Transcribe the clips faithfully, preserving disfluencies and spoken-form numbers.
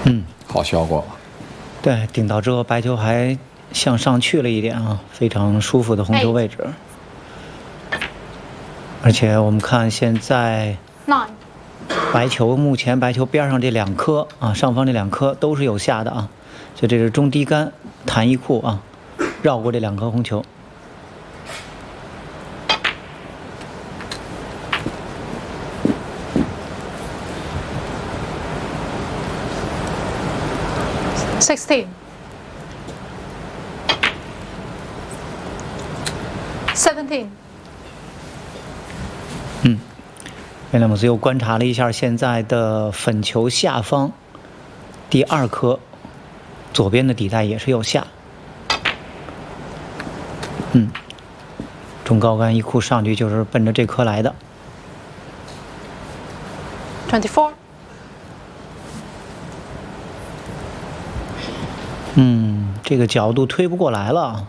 嗯， 好效果。 对，顶到之后白球还向上去了一点啊，非常舒服的红球位置。而且我们看现在白球目前白球边上这两颗啊，上方这两颗都是有下的啊，所以这是中低杆弹一库啊，绕过这两颗红球。 Sixteen. Seventeen. 嗯，威廉姆斯又观察了一下现在的粉球下方第二颗左边的底带也是有下。嗯，中高杆一库上去就是奔着这颗来的。 Twenty-four. 嗯，这个角度推不过来了，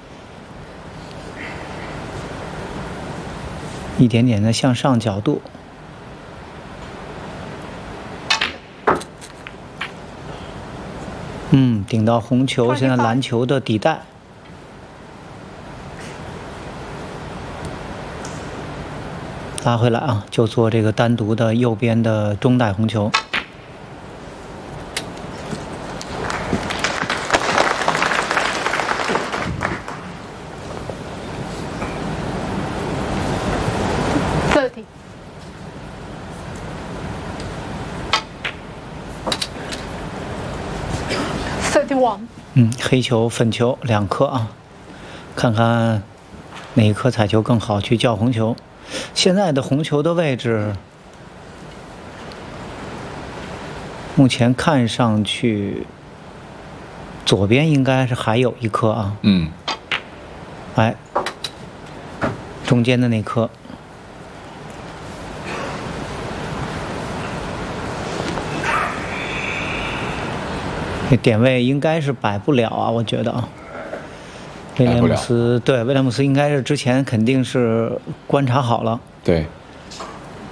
一点点的向上角度。嗯，顶到红球，现在蓝球的底带。拉回来啊，就做这个单独的右边的中带红球。 Thirty. Thirty-one. 嗯，黑球、粉球两颗啊，看看哪一颗彩球更好去叫红球。现在的红球的位置，目前看上去左边应该是还有一颗啊。 嗯。 哎，中间的那颗。这点位应该是摆不了啊，我觉得啊。威廉姆斯对威廉姆斯应该是之前肯定是观察好了。 对。